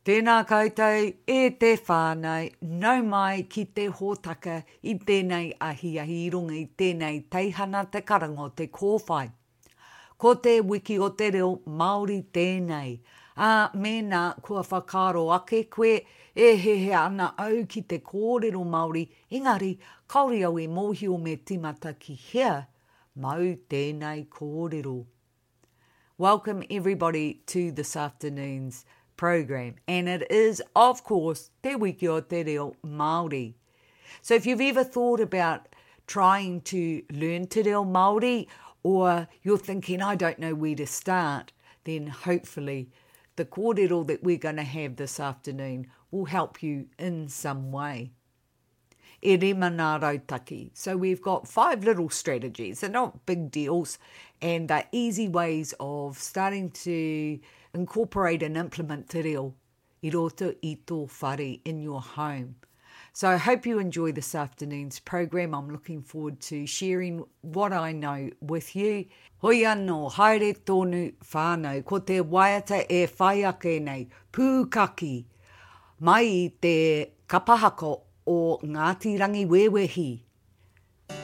Tēnā koutou e te whānau, nau mai ki te hōtaka I tēnei ahi I runga I tēnei teihana te karango te kōwhai. Ko te wiki o te reo Māori tēnei. Mēnā kua whakaro ake koe e hehe ana au ki te kōrero Māori, engari kauri au e mōhi o me timata ki hea, mau tēnei kōrero. Welcome everybody to this afternoon's program, and it is, of course, Te Wiki o Te Reo Māori. So if you've ever thought about trying to learn Te Reo Māori, or you're thinking, I don't know where to start, then hopefully the kōrero that we're going to have this afternoon will help you in some way. E rima nā rautaki. So we've got 5 little strategies. They're not big deals, and they're easy ways of starting to incorporate and implement te reo I roto I tō whare in your home. So I hope you enjoy this afternoon's program. I'm looking forward to sharing what I know with you. Hoi anō, haere tōnu whānau, ko te waiata e whai ake nei, pūkaki, mai I te kapahako o Ngāti Rangi Wewehi.